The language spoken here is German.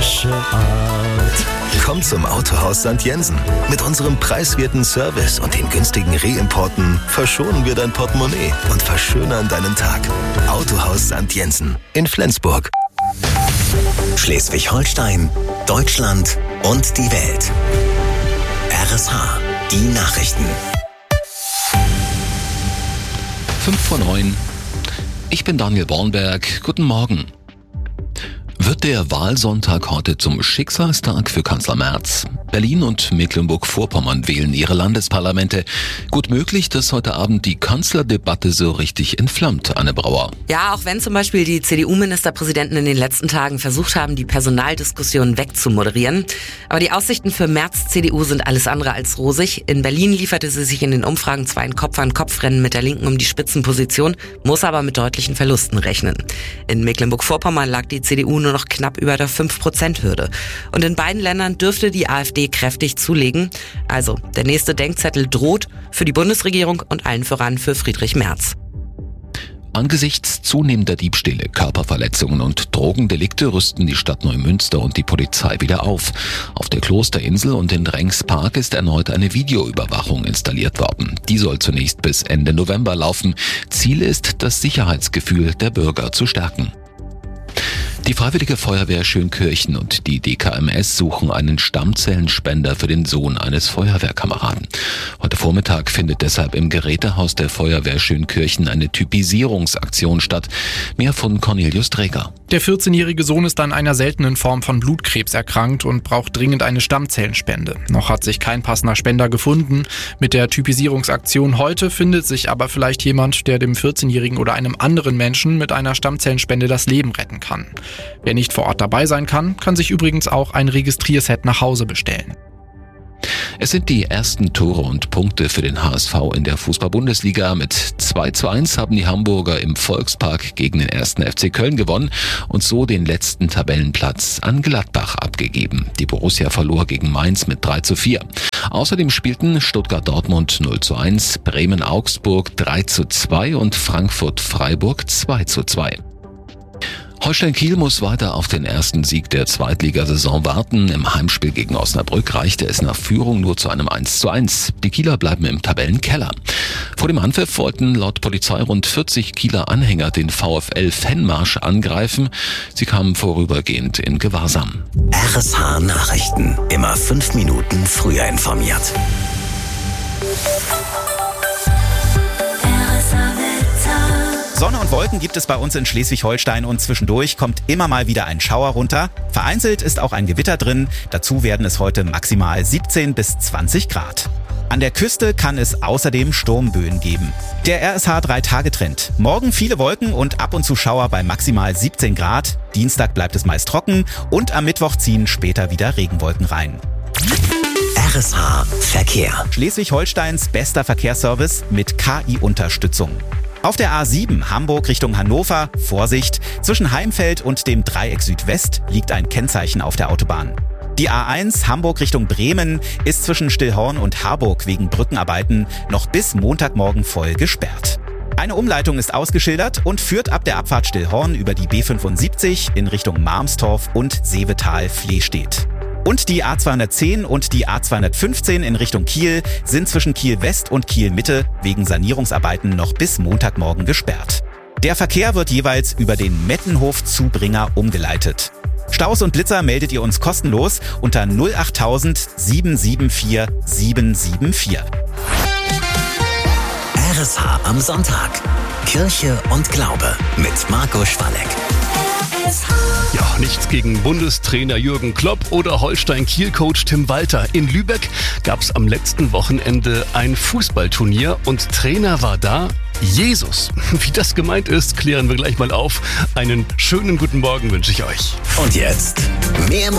frische Art. Komm zum Autohaus St. Jensen. Mit unserem preiswerten Service und den günstigen Reimporten verschonen wir dein Portemonnaie und verschönern deinen Tag. Autohaus St. Jensen in Flensburg. Schleswig-Holstein, Deutschland und die Welt. RSH, die Nachrichten. 5:09. Ich bin Daniel Bornberg. Guten Morgen. Wird der Wahlsonntag heute zum Schicksalstag für Kanzler Merz? Berlin und Mecklenburg-Vorpommern wählen ihre Landesparlamente. Gut möglich, dass heute Abend die Kanzlerdebatte so richtig entflammt, Anne Brauer. Ja, auch wenn zum Beispiel die CDU-Ministerpräsidenten in den letzten Tagen versucht haben, die Personaldiskussion wegzumoderieren. Aber die Aussichten für Merz CDU sind alles andere als rosig. In Berlin lieferte sie sich in den Umfragen zwar ein Kopf-an-Kopf-Rennen mit der Linken um die Spitzenposition, muss aber mit deutlichen Verlusten rechnen. In Mecklenburg-Vorpommern lag die CDU nur noch knapp über der 5%-Hürde. Und in beiden Ländern dürfte die AfD kräftig zulegen. Also, der nächste Denkzettel droht für die Bundesregierung und allen voran für Friedrich Merz. Angesichts zunehmender Diebstähle, Körperverletzungen und Drogendelikte rüsten die Stadt Neumünster und die Polizei wieder auf. Auf der Klosterinsel und in Drengspark ist erneut eine Videoüberwachung installiert worden. Die soll zunächst bis Ende November laufen. Ziel ist, das Sicherheitsgefühl der Bürger zu stärken. Die Freiwillige Feuerwehr Schönkirchen und die DKMS suchen einen Stammzellenspender für den Sohn eines Feuerwehrkameraden. Heute Vormittag findet deshalb im Gerätehaus der Feuerwehr Schönkirchen eine Typisierungsaktion statt. Mehr von Cornelius Träger. Der 14-jährige Sohn ist an einer seltenen Form von Blutkrebs erkrankt und braucht dringend eine Stammzellenspende. Noch hat sich kein passender Spender gefunden. Mit der Typisierungsaktion heute findet sich aber vielleicht jemand, der dem 14-jährigen oder einem anderen Menschen mit einer Stammzellenspende das Leben retten kann. Wer nicht vor Ort dabei sein kann, kann sich übrigens auch ein Registrierset nach Hause bestellen. Es sind die ersten Tore und Punkte für den HSV in der Fußball-Bundesliga. Mit 2:1 haben die Hamburger im Volkspark gegen den 1. FC Köln gewonnen und so den letzten Tabellenplatz an Gladbach abgegeben. Die Borussia verlor gegen Mainz mit 3:4. Außerdem spielten Stuttgart-Dortmund 0:1, Bremen-Augsburg 3:2 und Frankfurt-Freiburg 2:2. Holstein Kiel muss weiter auf den ersten Sieg der Zweitligasaison warten. Im Heimspiel gegen Osnabrück reichte es nach Führung nur zu einem 1:1. Die Kieler bleiben im Tabellenkeller. Vor dem Anpfiff wollten laut Polizei rund 40 Kieler Anhänger den VfL-Fanmarsch angreifen. Sie kamen vorübergehend in Gewahrsam. RSH Nachrichten. Immer 5 Minuten früher informiert. Sonne und Wolken gibt es bei uns in Schleswig-Holstein und zwischendurch kommt immer mal wieder ein Schauer runter. Vereinzelt ist auch ein Gewitter drin. Dazu werden es heute maximal 17 bis 20 Grad. An der Küste kann es außerdem Sturmböen geben. Der RSH 3-Tage-Trend. Morgen viele Wolken und ab und zu Schauer bei maximal 17 Grad. Dienstag bleibt es meist trocken und am Mittwoch ziehen später wieder Regenwolken rein. RSH Verkehr. Schleswig-Holsteins bester Verkehrsservice mit KI-Unterstützung. Auf der A7 Hamburg Richtung Hannover, Vorsicht, zwischen Heimfeld und dem Dreieck Südwest liegt ein Kennzeichen auf der Autobahn. Die A1 Hamburg Richtung Bremen ist zwischen Stillhorn und Harburg wegen Brückenarbeiten noch bis Montagmorgen voll gesperrt. Eine Umleitung ist ausgeschildert und führt ab der Abfahrt Stillhorn über die B75 in Richtung Marmstorf und Seevetal-Flehstedt. Und die A210 und die A215 in Richtung Kiel sind zwischen Kiel West und Kiel Mitte wegen Sanierungsarbeiten noch bis Montagmorgen gesperrt. Der Verkehr wird jeweils über den Mettenhof-Zubringer umgeleitet. Staus und Blitzer meldet ihr uns kostenlos unter 08000 774 774. RSH am Sonntag. Kirche und Glaube mit Marco Schwalleck. Ja, nichts gegen Bundestrainer Jürgen Klopp oder Holstein-Kiel-Coach Tim Walter. In Lübeck gab es am letzten Wochenende ein Fußballturnier und Trainer war da Jesus. Wie das gemeint ist, klären wir gleich mal auf. Einen schönen guten Morgen wünsche ich euch. Und jetzt mehr